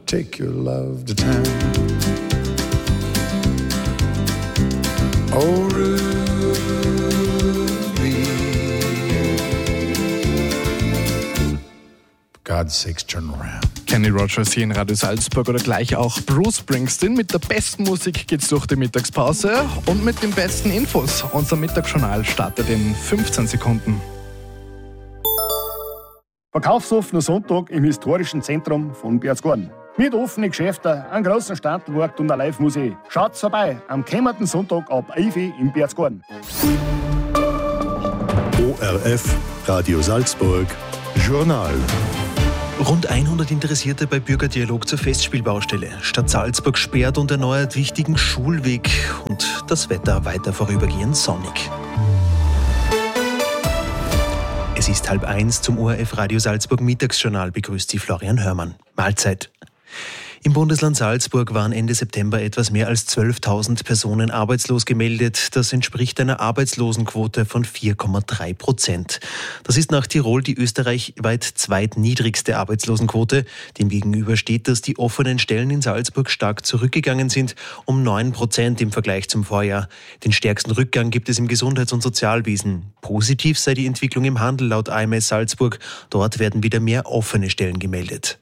take your love to town. Oh, Ruby, for God's sakes, turn around. Kenny Rogers hier in Radio Salzburg oder gleich auch Bruce Springsteen. Mit der besten Musik geht's durch die Mittagspause und mit den besten Infos. Unser Mittagsjournal startet in 15 Sekunden. Verkaufsoffener Sonntag im historischen Zentrum von Berchtesgaden. Mit offenen Geschäften, einem großen Standort und einer Live-Musik. Schaut's vorbei am kommenden Sonntag ab 11 Uhr in Berchtesgaden. ORF, Radio Salzburg, Journal. Rund 100 Interessierte bei Bürgerdialog zur Festspielbaustelle. Stadt Salzburg sperrt und erneuert wichtigen Schulweg und das Wetter weiter vorübergehend sonnig. Es ist 12:30 zum ORF Radio Salzburg Mittagsjournal, begrüßt Sie Florian Hörmann. Mahlzeit. Im Bundesland Salzburg waren Ende September etwas mehr als 12.000 Personen arbeitslos gemeldet. Das entspricht einer Arbeitslosenquote von 4,3%. Das ist nach Tirol die österreichweit zweitniedrigste Arbeitslosenquote. Demgegenüber steht, dass die offenen Stellen in Salzburg stark zurückgegangen sind, um 9% im Vergleich zum Vorjahr. Den stärksten Rückgang gibt es im Gesundheits- und Sozialwesen. Positiv sei die Entwicklung im Handel laut AMS Salzburg. Dort werden wieder mehr offene Stellen gemeldet.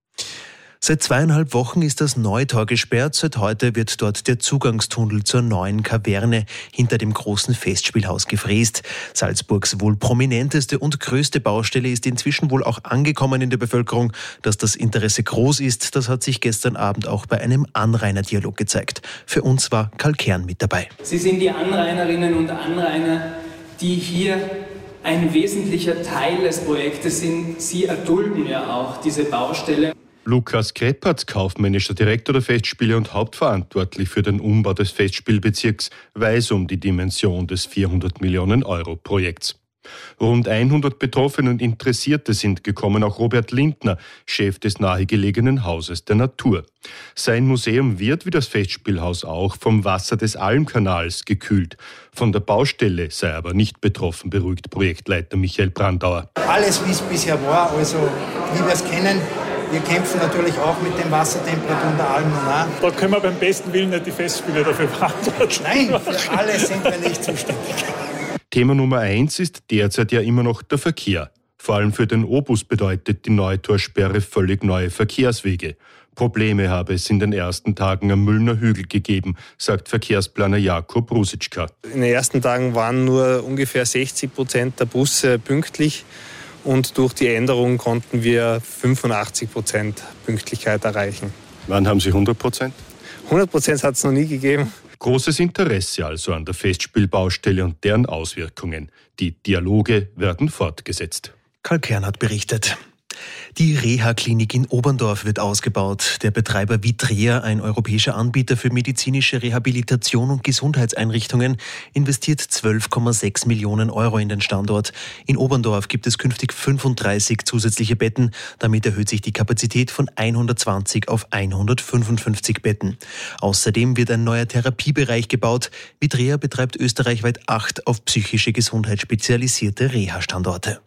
Seit 2,5 Wochen ist das Neutor gesperrt. Seit heute wird dort der Zugangstunnel zur neuen Kaverne hinter dem großen Festspielhaus gefräst. Salzburgs wohl prominenteste und größte Baustelle ist inzwischen wohl auch angekommen in der Bevölkerung. Dass das Interesse groß ist, das hat sich gestern Abend auch bei einem Anrainerdialog gezeigt. Für uns war Karl Kern mit dabei. Sie sind die Anrainerinnen und Anrainer, die hier ein wesentlicher Teil des Projektes sind. Sie erdulden ja auch diese Baustelle. Lukas Kreppert, kaufmännischer Direktor der Festspiele und hauptverantwortlich für den Umbau des Festspielbezirks, weiß um die Dimension des 400 Millionen Euro Projekts. Rund 100 Betroffene und Interessierte sind gekommen, auch Robert Lindner, Chef des nahegelegenen Hauses der Natur. Sein Museum wird, wie das Festspielhaus auch, vom Wasser des Almkanals gekühlt. Von der Baustelle sei aber nicht betroffen, beruhigt Projektleiter Michael Brandauer. Alles, wie es bisher war, also wie wir es kennen. Wir kämpfen natürlich auch mit den Wassertemperaturen der Alm und auch. Da können wir beim besten Willen nicht die Festspiele dafür verantworten. Nein, für alles sind wir nicht zuständig. Thema Nummer 1 ist derzeit ja immer noch der Verkehr. Vor allem für den Obus bedeutet die Neutorsperre völlig neue Verkehrswege. Probleme habe es in den ersten Tagen am Müllner Hügel gegeben, sagt Verkehrsplaner Jakub Rusitschka. In den ersten Tagen waren nur ungefähr 60% der Busse pünktlich. Und durch die Änderung konnten wir 85% Pünktlichkeit erreichen. Wann haben Sie 100%? 100% hat es noch nie gegeben. Großes Interesse also an der Festspielbaustelle und deren Auswirkungen. Die Dialoge werden fortgesetzt. Karl Kern hat berichtet. Die Reha-Klinik in Oberndorf wird ausgebaut. Der Betreiber Vitrea, ein europäischer Anbieter für medizinische Rehabilitation und Gesundheitseinrichtungen, investiert 12,6 Millionen Euro in den Standort. In Oberndorf gibt es künftig 35 zusätzliche Betten. Damit erhöht sich die Kapazität von 120 auf 155 Betten. Außerdem wird ein neuer Therapiebereich gebaut. Vitrea betreibt österreichweit 8 auf psychische Gesundheit spezialisierte Reha-Standorte.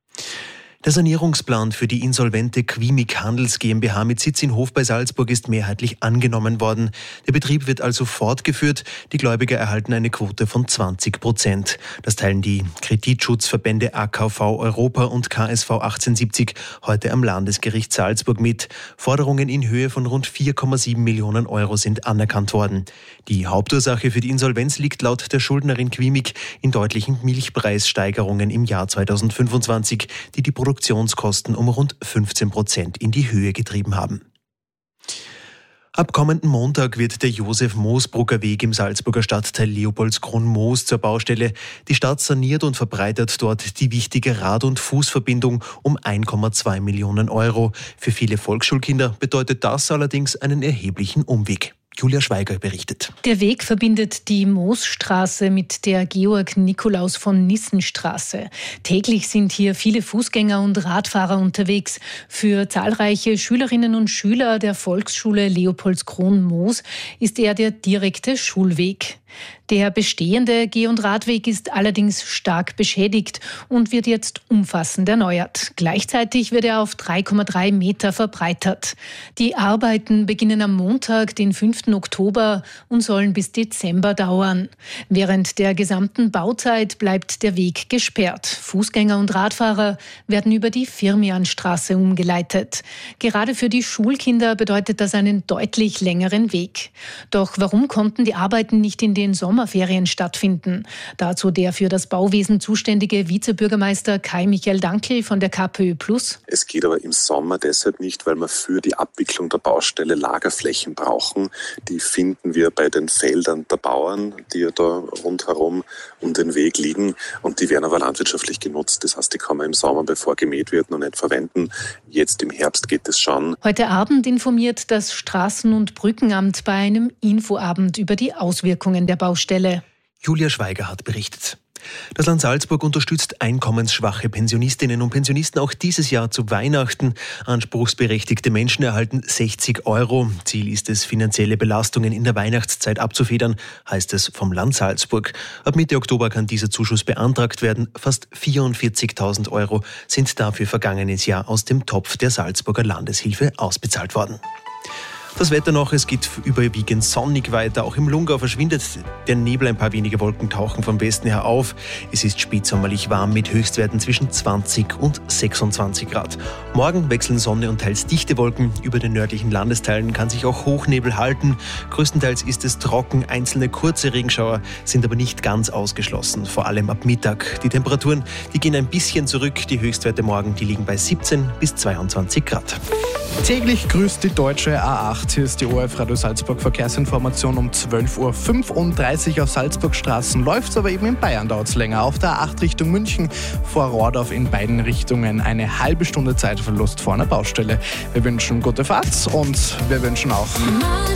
Der Sanierungsplan für die insolvente Quimic Handels GmbH mit Sitz in Hof bei Salzburg ist mehrheitlich angenommen worden. Der Betrieb wird also fortgeführt. Die Gläubiger erhalten eine Quote von 20%. Das teilen die Kreditschutzverbände AKV Europa und KSV 1870 heute am Landesgericht Salzburg mit. Forderungen in Höhe von rund 4,7 Millionen Euro sind anerkannt worden. Die Hauptursache für die Insolvenz liegt laut der Schuldnerin Quimic in deutlichen Milchpreissteigerungen im Jahr 2025, die Produktionskosten um rund 15% in die Höhe getrieben haben. Ab kommenden Montag wird der Josef-Moosbrucker Weg im Salzburger Stadtteil Leopoldskron-Moos zur Baustelle. Die Stadt saniert und verbreitert dort die wichtige Rad- und Fußverbindung um 1,2 Millionen Euro. Für viele Volksschulkinder bedeutet das allerdings einen erheblichen Umweg. Julia Schweiger berichtet. Der Weg verbindet die Moosstraße mit der Georg-Nikolaus-von-Nissen-Straße. Täglich sind hier viele Fußgänger und Radfahrer unterwegs. Für zahlreiche Schülerinnen und Schüler der Volksschule Leopoldskron-Moos ist er der direkte Schulweg. Der bestehende Geh- und Radweg ist allerdings stark beschädigt und wird jetzt umfassend erneuert. Gleichzeitig wird er auf 3,3 Meter verbreitert. Die Arbeiten beginnen am Montag, den 5. Oktober und sollen bis Dezember dauern. Während der gesamten Bauzeit bleibt der Weg gesperrt. Fußgänger und Radfahrer werden über die Firmianstraße umgeleitet. Gerade für die Schulkinder bedeutet das einen deutlich längeren Weg. Doch warum konnten die Arbeiten nicht in den Sommerferien stattfinden? Dazu der für das Bauwesen zuständige Vizebürgermeister Kai-Michael Dankl von der KPÖ+. Es geht aber im Sommer deshalb nicht, weil wir für die Abwicklung der Baustelle Lagerflächen brauchen. Die finden wir bei den Feldern der Bauern, die ja da rundherum um den Weg liegen. Und die werden aber landwirtschaftlich genutzt. Das heißt, die kann man im Sommer, bevor gemäht wird, noch nicht verwenden. Jetzt im Herbst geht es schon. Heute Abend informiert das Straßen- und Brückenamt bei einem Infoabend über die Auswirkungen der Baustelle. Julia Schweiger hat berichtet. Das Land Salzburg unterstützt einkommensschwache Pensionistinnen und Pensionisten auch dieses Jahr zu Weihnachten. Anspruchsberechtigte Menschen erhalten 60 €. Ziel ist es, finanzielle Belastungen in der Weihnachtszeit abzufedern, heißt es vom Land Salzburg. Ab Mitte Oktober kann dieser Zuschuss beantragt werden. Fast 44.000 € sind dafür vergangenes Jahr aus dem Topf der Salzburger Landeshilfe ausbezahlt worden. Das Wetter noch, es geht überwiegend sonnig weiter. Auch im Lungau verschwindet der Nebel, ein paar wenige Wolken tauchen vom Westen her auf. Es ist spätsommerlich warm mit Höchstwerten zwischen 20 und 26 Grad. Morgen wechseln Sonne und teils dichte Wolken. Über den nördlichen Landesteilen kann sich auch Hochnebel halten. Größtenteils ist es trocken, einzelne kurze Regenschauer sind aber nicht ganz ausgeschlossen, vor allem ab Mittag. Die Temperaturen, die gehen ein bisschen zurück. Die Höchstwerte morgen, die liegen bei 17 bis 22 Grad. Täglich grüßt die deutsche A8. Hier ist die ORF Radio Salzburg Verkehrsinformation um 12.35 Uhr auf Salzburgstraßen. Läuft es aber eben in Bayern, dauert es länger. Auf der A8 Richtung München vor Rohrdorf in beiden Richtungen eine halbe Stunde Zeitverlust vor einer Baustelle. Wir wünschen gute Fahrt und wir wünschen auch